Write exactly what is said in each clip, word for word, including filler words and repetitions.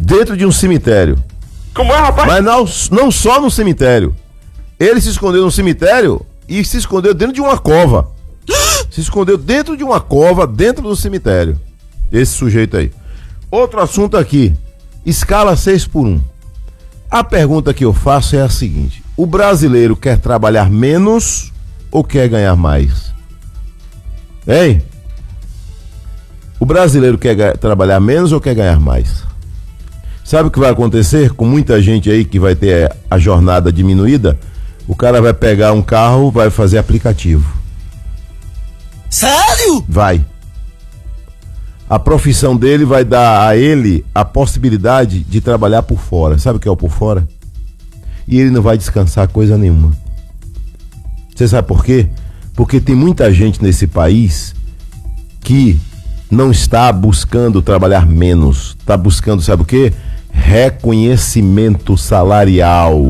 dentro de um cemitério. Como é, rapaz? Mas não, não só no cemitério. Ele se escondeu no cemitério e se escondeu dentro de uma cova. Se escondeu dentro de uma cova, dentro do cemitério. Esse sujeito aí. Outro assunto aqui. Escala seis por um. A pergunta que eu faço é a seguinte: o brasileiro quer trabalhar menos ou quer ganhar mais? Hein? O brasileiro quer ga- trabalhar menos ou quer ganhar mais? Sabe o que vai acontecer com muita gente aí que vai ter a jornada diminuída? O cara vai pegar um carro, vai fazer aplicativo. Sério? Vai. A profissão dele vai dar a ele a possibilidade de trabalhar por fora. Sabe o que é o por fora? E ele não vai descansar coisa nenhuma. Você sabe por quê? Porque tem muita gente nesse país que não está buscando trabalhar menos. Está buscando, sabe o quê? Reconhecimento salarial.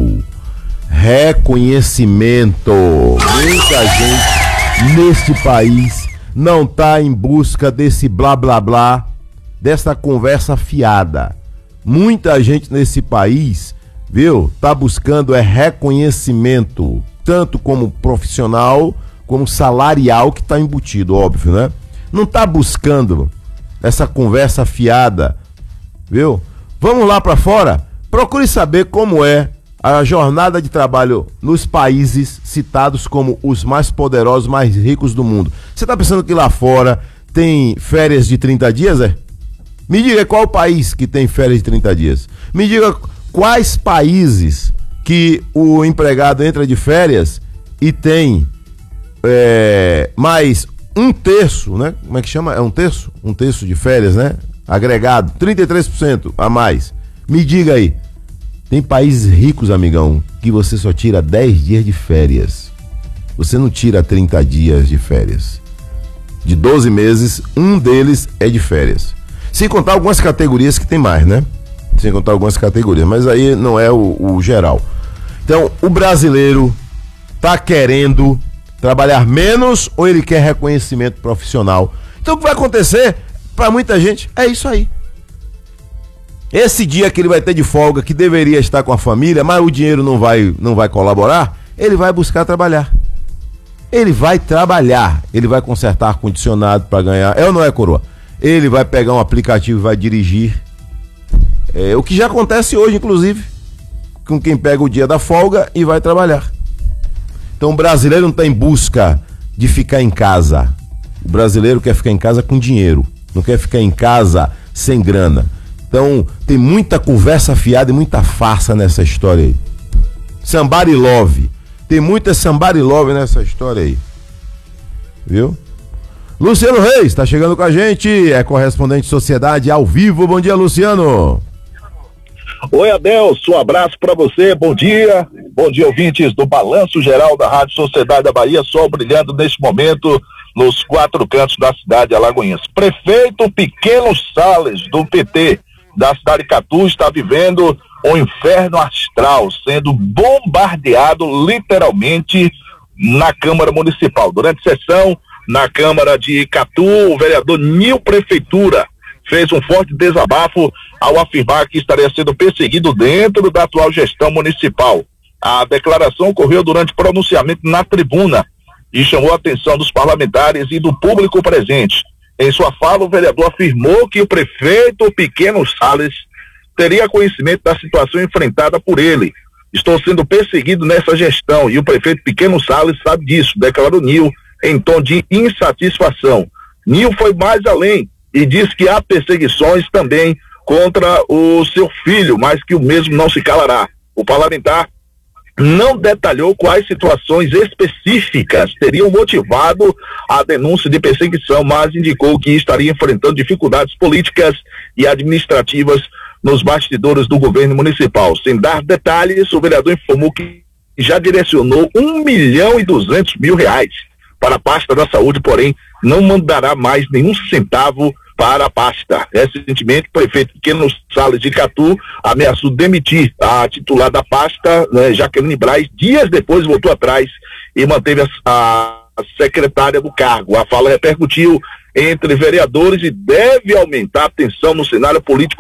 Reconhecimento. Muita gente neste país não está em busca desse blá blá blá, dessa conversa fiada. Muita gente nesse país, viu, tá buscando é reconhecimento, tanto como profissional como salarial, que tá embutido, óbvio, né? Não tá buscando essa conversa fiada, viu? Vamos lá para fora, procure saber como é a jornada de trabalho nos países citados como os mais poderosos, mais ricos do mundo. Você tá pensando que lá fora tem férias de trinta dias, é? Me diga qual país que tem férias de trinta dias. Me diga quais países que o empregado entra de férias e tem é, mais um terço, né? Como é que chama? É um terço? Um terço de férias, né? Agregado, trinta e três por cento a mais. Me diga aí. Tem países ricos, amigão, que você só tira dez dias de férias. Você não tira trinta dias de férias. De doze meses, um deles é de férias. Sem contar algumas categorias que tem mais, né? Sem contar algumas categorias, mas aí não é o, o geral. Então, o brasileiro tá querendo trabalhar menos ou ele quer reconhecimento profissional? Então, o que vai acontecer para muita gente é isso aí. Esse dia que ele vai ter de folga, que deveria estar com a família, mas o dinheiro não vai, não vai colaborar, ele vai buscar trabalhar. Ele vai trabalhar, ele vai consertar ar-condicionado para ganhar, é ou não é, coroa? Ele vai pegar um aplicativo e vai dirigir. É o que já acontece hoje, inclusive, com quem pega o dia da folga e vai trabalhar. Então o brasileiro não está em busca de ficar em casa. O brasileiro quer ficar em casa com dinheiro, não quer ficar em casa sem grana. Então, tem muita conversa fiada e muita farsa nessa história aí. Somebody love. Tem muita somebody love nessa história aí. Viu? Luciano Reis tá chegando com a gente, é correspondente de Sociedade ao vivo. Bom dia, Luciano. Oi, Adelson, um abraço para você, bom dia. Bom dia, ouvintes do Balanço Geral da Rádio Sociedade da Bahia, sol brilhando neste momento nos quatro cantos da cidade alagoense. Prefeito Pequeno Salles, do P T, da cidade de Catu, está vivendo um inferno astral, sendo bombardeado literalmente na Câmara Municipal. Durante sessão na Câmara de Catu, o vereador Nil Prefeitura fez um forte desabafo ao afirmar que estaria sendo perseguido dentro da atual gestão municipal. A declaração ocorreu durante pronunciamento na tribuna e chamou a atenção dos parlamentares e do público presente. Em sua fala, o vereador afirmou que o prefeito Pequeno Salles teria conhecimento da situação enfrentada por ele. Estou sendo perseguido nessa gestão e o prefeito Pequeno Salles sabe disso, declarou Nil em tom de insatisfação. Nil foi mais além e disse que há perseguições também contra o seu filho, mas que o mesmo não se calará. O parlamentar não detalhou quais situações específicas teriam motivado a denúncia de perseguição, mas indicou que estaria enfrentando dificuldades políticas e administrativas nos bastidores do governo municipal. Sem dar detalhes, o vereador informou que já direcionou um milhão e duzentos mil reais para a pasta da saúde, porém não mandará mais nenhum centavo para a pasta. Recentemente, o prefeito Pequeno Salles de Catu ameaçou demitir a titular da pasta, né, Jaqueline Braz. Dias depois voltou atrás e manteve a, a secretária do cargo. A fala repercutiu entre vereadores e deve aumentar a tensão no cenário político